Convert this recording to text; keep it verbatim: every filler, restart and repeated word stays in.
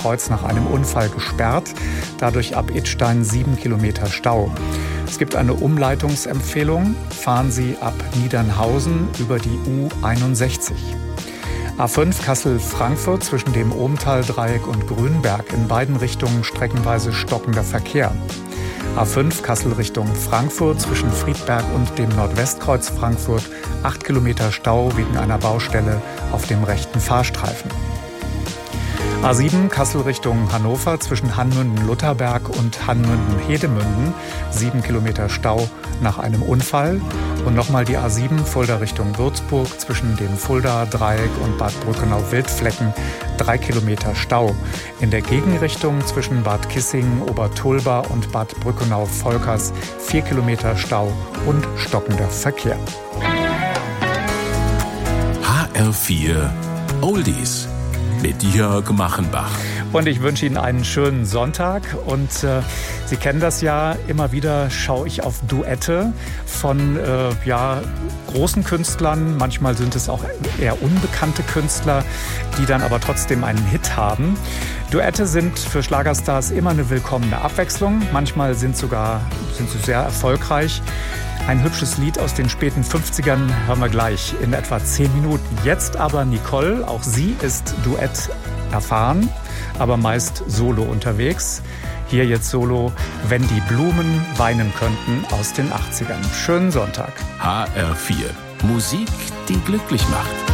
Kreuz nach einem Unfall gesperrt. Dadurch ab Idstein sieben Kilometer Stau. Es gibt eine Umleitungsempfehlung. Fahren Sie ab Niedernhausen über die U einundsechzig. A fünf Kassel-Frankfurt zwischen dem Ohmtal-Dreieck und Grünberg. In beiden Richtungen streckenweise stockender Verkehr. A fünf Kassel Richtung Frankfurt zwischen Friedberg und dem Nordwestkreuz Frankfurt. acht Kilometer Stau wegen einer Baustelle auf dem rechten Fahrstreifen. A sieben Kassel Richtung Hannover zwischen Hanmünden-Lutherberg und Hanmünden-Hedemünden. sieben Kilometer Stau nach einem Unfall. Und nochmal die A sieben Fulda Richtung Würzburg zwischen dem Fulda-Dreieck und Bad Brückenau-Wildflecken. drei Kilometer Stau. In der Gegenrichtung zwischen Bad Kissingen, Obertulba und Bad Brückenau-Volkers. vier Kilometer Stau und stockender Verkehr. H R vier Oldies mit Jörg Machenbach. Und ich wünsche Ihnen einen schönen Sonntag. Und äh, Sie kennen das ja, immer wieder schaue ich auf Duette von äh, ja, großen Künstlern. Manchmal sind es auch eher unbekannte Künstler, die dann aber trotzdem einen Hit haben. Duette sind für Schlagerstars immer eine willkommene Abwechslung. Manchmal sind, sogar, sind sie sehr erfolgreich. Ein hübsches Lied aus den späten fünfzigern hören wir gleich in etwa zehn Minuten. Jetzt aber Nicole, auch sie ist Duett erfahren, aber meist solo unterwegs. Hier jetzt solo, Wenn die Blumen weinen könnten aus den achtzigern. Schönen Sonntag. H R vier Musik, die glücklich macht.